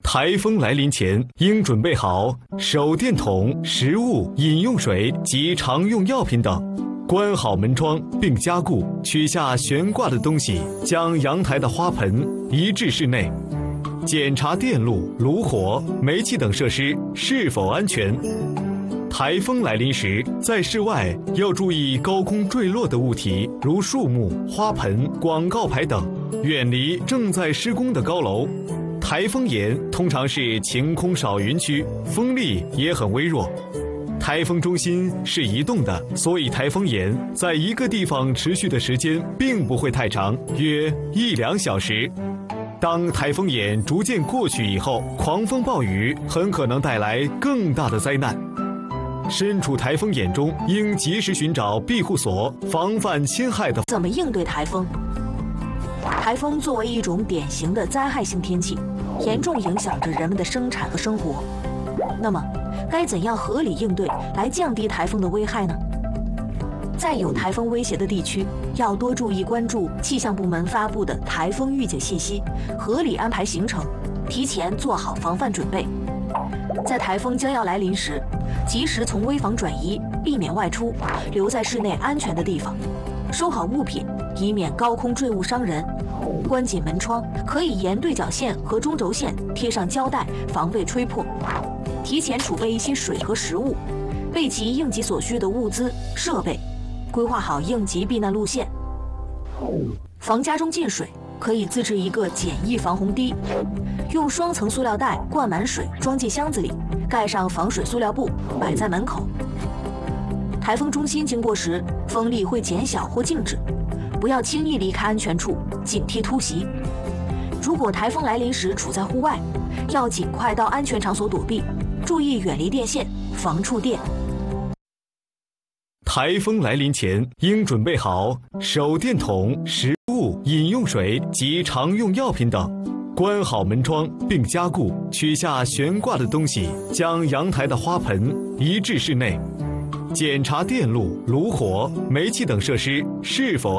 台风来临前，应准备好手电筒、食物、饮用水及常用药品等，关好门窗并加固，取下悬挂的东西，将阳台的花盆移至室内，检查电路、炉火、煤气等设施是否安全。台风来临时，在室外要注意高空坠落的物体，如树木、花盆、广告牌等，远离正在施工的高楼。台风眼通常是晴空少云区，风力也很微弱。台风中心是移动的，所以台风眼在一个地方持续的时间并不会太长，约1-2小时。当台风眼逐渐过去以后，狂风暴雨很可能带来更大的灾难。身处台风眼中，应及时寻找庇护所，防范侵害的。 怎么应对台风？台风作为一种典型的灾害性天气，严重影响着人们的生产和生活。那么，该怎样合理应对来降低台风的危害呢？在有台风威胁的地区，要多注意关注气象部门发布的台风预警信息，合理安排行程，提前做好防范准备。在台风将要来临时，及时从危房转移，避免外出，留在室内安全的地方，收好物品，以免高空坠物伤人。关紧门窗，可以沿对角线和中轴线贴上胶带，防备吹破。提前储备一些水和食物，备齐应急所需的物资设备，规划好应急避难路线。防家中进水，可以自制一个简易防洪堤，用双层塑料袋灌满水，装进箱子里，盖上防水塑料布，摆在门口。台风中心经过时，风力会减小或静止，不要轻易离开安全处，警惕突袭。如果台风来临时处在户外，要尽快到安全场所躲避，注意远离电线，防触电。 台风来临前，应准备好手电筒、食物、饮用水及常用药品等，关好门窗并加固，取下悬挂的东西，将阳台的花盆移至室内，检查电路、炉火、煤气等设施是否